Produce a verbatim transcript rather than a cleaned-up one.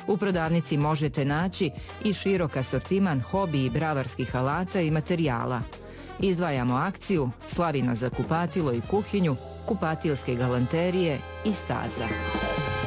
U prodavnici možete naći i širok asortiman hobi i bravarskih alata i materijala. Izdvajamo akciju Slavina za kupatilo i kuhinju, kupatilske galanterije i staza.